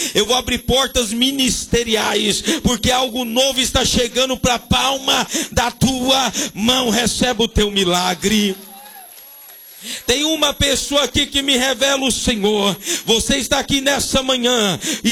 Eu vou abrir portas ministeriais, porque algo novo está chegando para a palma da tua mão. Recebe o teu milagre. Tem uma pessoa aqui que me revela o Senhor. Você está aqui nessa manhã